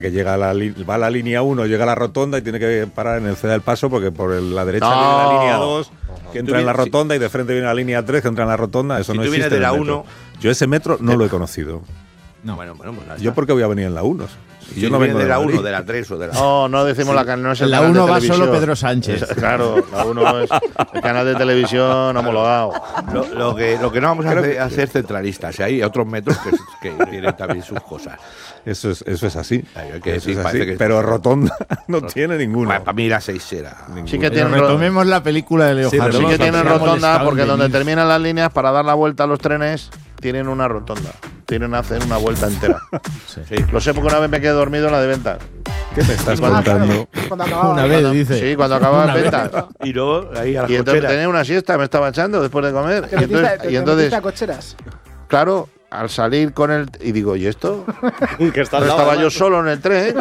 que llega va a la línea 1, llega a la rotonda y tiene que parar en el Ceda del Paso porque por la derecha viene la línea 2 que entra en la rotonda y de frente viene la línea 3 que entra en la rotonda. Eso no existe. Si tú vienes de la 1… Yo ese metro no lo he conocido. No. Bueno, pues ¿Yo por qué voy a venir en la 1? Si yo no vengo de la 1, de la 3 o de la… No decimos la canal, no es el la canal 1 de va televisión. solo Pedro Sánchez. Claro, la 1 es el canal de televisión homologado. Lo que no vamos a hacer centralistas. Hay otros metros que tienen también sus cosas. Eso es así. Hay que Eso decir, es parece así. que… Pero rotonda no tiene ninguna. Para mí la 6 era… Sí que Pero tienen retomemos la película de Leo Sí, Harlem. Sí que tienen Se ha rotonda molestado porque en donde venir. terminan las líneas para dar la vuelta a los trenes tienen una rotonda. Tienen que hacer una vuelta entera. Sí. Sí, lo sé porque una vez me quedé dormido en la de ventas. ¿Qué me estás Claro. contando? Cuando acababa. Una vez, dice. Sí, cuando acababa Una en vez. ventas. Y luego ahí a las Y entonces cocheras. tenía una siesta, me estaba echando después de comer. Te Y metiste entonces a cocheras. claro, al salir con el… Y digo, ¿y esto? Que está Pero estaba yo solo en el tren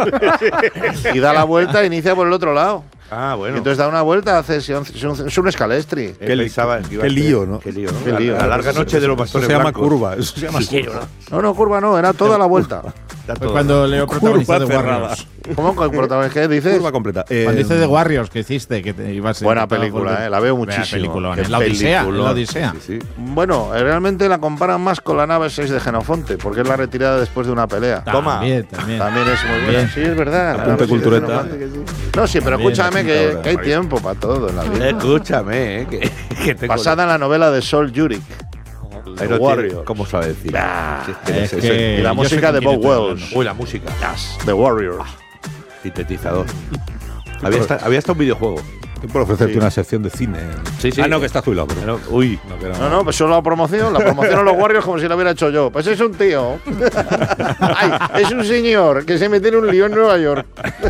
y da la vuelta e inicia por el otro lado. Ah, Y bueno. entonces da una vuelta, es un escalestri. Qué lío, ¿no? Qué lío, ¿no? Qué lío. La larga noche de los Eso bastones se llama blancos. curva. Eso se llama No, curva no, era toda la vuelta. Está Fue todo. cuando Leo protagonizó Curva The cerrada. Warriors. ¿Cómo con el protagonista? ¿Qué dices? curva completa. Cuando hice The Warriors, que hiciste, que te ibas Buena película, la veo muchísimo. Película, Qué la Odisea, peliculón. la Odisea. Sí, sí. Bueno, realmente la comparan más con la nave 6 de Genofonte, porque es la retirada después de una pelea. Toma. También. También es muy buena. Bien. Sí, es verdad. la Apunte nave 6 de cultureta. Genofonte, que sí. No, sí, pero También, escúchame apunta que ahora. hay tiempo para todo en la vida. Escúchame, que tengo… Basada en la novela de Sol Yurik. Ahí The no Warriors. tiene… ¿Cómo sabe decir? Si Es es que Y la yo música sé de con quién Bob estoy Wells. hablando. Uy, la música. The Warriors. Sintetizador. Había hasta un videojuego. Estoy por ofrecerte Sí. una sección de cine. Sí, sí. Ah, no, que está jubilado. Pero. Uy. No, que No, pues solo la promoción los Warriors como si lo hubiera hecho yo. Pues es un tío. Ay, es un señor que se mete en un lío en Nueva York.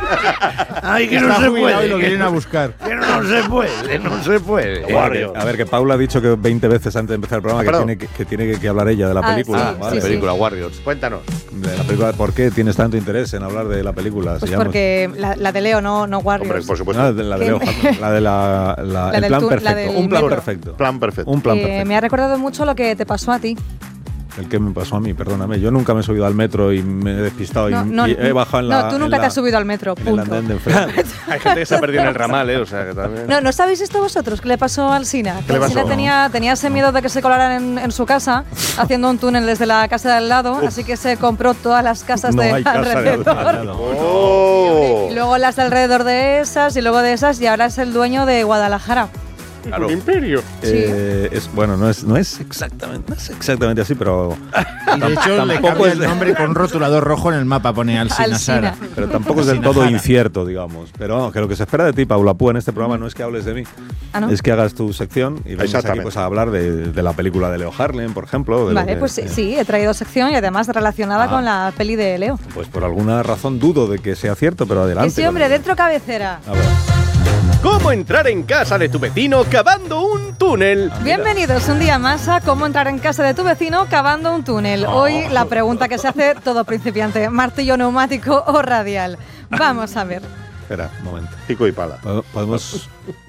Ay, que Está no se jubilado y lo puede. vienen a buscar. Que no se puede, no se puede. A ver, que Paula ha dicho que 20 veces antes de empezar el programa Perdón. que tiene que hablar ella de la película. sí, Vale. La película Warriors. Cuéntanos. De la película. ¿Por qué tienes tanto interés en hablar de la película? Pues porque la de Leo, no Warriors. Hombre, por supuesto. No, de la de Leo Harlem, la de el plan la perfecto. del Un plan metro. perfecto. Plan perfecto. Un plan perfecto. Me ha recordado mucho lo que te pasó a ti. El que me pasó a mí, perdóname. Yo nunca me he subido al metro y me he despistado y he bajado en la. No, tú nunca te has subido al metro, en el punto. andén de enfrente. Hay gente que se ha perdido en el ramal, o sea, que también… No sabéis esto vosotros, ¿qué le pasó al Sina? ¿Qué le El Sina pasó? tenía ese miedo de que se colaran en su casa, haciendo un túnel desde la casa de al lado, así que se compró todas las casas No de hay casa de alrededor. al lado. ¡Oh! Y luego las de alrededor de esas, y luego de esas, y ahora es el dueño de Guadalajara. Un imperio. Bueno, no es exactamente así, pero Y de hecho le tampoco cambia es el de- nombre con rotulador rojo en el mapa, pone Alsina Alsina. Sara. pero tampoco es del todo incierto, digamos. Pero vamos, que lo que se espera de ti, Paula Púa, en este programa no es que hables de mí, Ah, ¿no? es que hagas tu sección y vengas aquí Exactamente. pues, a hablar de la película de Leo Harlem, por ejemplo. de lo Vale, que- pues sí, he traído sección y además relacionada con la peli de Leo. Pues por alguna razón dudo de que sea cierto, pero adelante. Sí, hombre, dentro cabecera. A ver. ¿Cómo entrar en casa de tu vecino cavando un túnel? Bienvenidos un día más a Cómo entrar en casa de tu vecino cavando un túnel. Hoy la pregunta que se hace todo principiante, ¿martillo neumático o radial? Vamos a ver. Espera, un momento. Pico y pala. Podemos.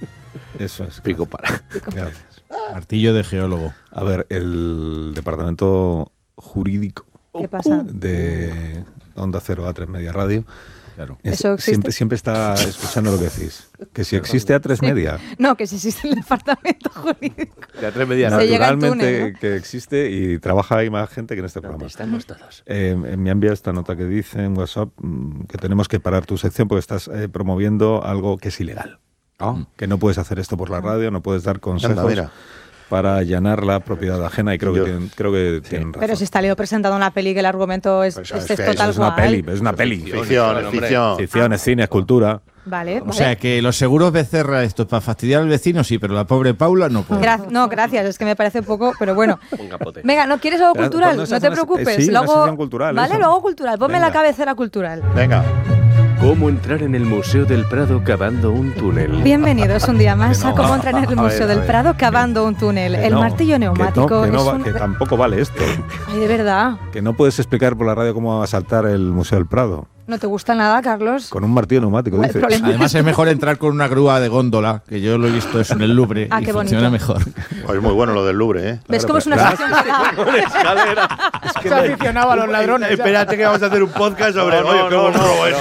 Eso es. Pico para. Gracias. Martillo de geólogo. A ver, el departamento jurídico ¿Qué pasa? de Onda Cero A3 Media Radio. Claro. ¿Eso existe? Siempre está escuchando lo que decís. Que si existe A3 Media, No, que si existe el departamento jurídico. De A3 Media Se Radio. llega al naturalmente túnel, ¿no? que existe y trabaja ahí más gente que en este programa. Estamos todos. Me ha enviado esta nota que dice en WhatsApp que tenemos que parar tu sección porque estás promoviendo algo que es ilegal. Que no puedes hacer esto por la radio, no puedes dar consejos Anda, mira. para allanar la propiedad ajena y creo que tienen razón. Pero si está Leo presentando una peli que el argumento es, Pues es es que total es una guay. peli, es una peli. Ficción, ficción. Ficción, es cine, es cultura. Vale, O sea que los seguros Becerra, esto para fastidiar al vecino, sí, pero la pobre Paula no puede. No, gracias, es que me parece poco, pero bueno. Un capote. Venga, ¿no quieres algo Pero, cultural? ¿cuándo se No hace te una- preocupes. sí, lo una hago- sección cultural, Vale, eso. lo hago cultural. Ponme Venga. la cabecera cultural. Venga. ¿Cómo entrar en el Museo del Prado cavando un túnel? Bienvenidos un día más Que no. a Cómo entrar en el A Museo ver, del a ver. Prado cavando un túnel. Que El no, martillo neumático que no es va- un... que tampoco vale esto. Ay, de verdad. Que no puedes explicar por la radio cómo va a saltar el Museo del Prado. ¿No te gusta nada, Carlos? Con un martillo neumático, El dice. problema- Además es mejor entrar con una grúa de góndola, que yo lo he visto eso en el Louvre Ah, y qué funciona bonito. mejor. Pues es muy bueno lo del Louvre, ¿eh? ¿Ves cómo es una Claro. sección pagada? Se aficionaba a los ladrones. ya. Espérate que vamos a hacer un podcast sobre... No, oye, no, qué no, buen no, robo es.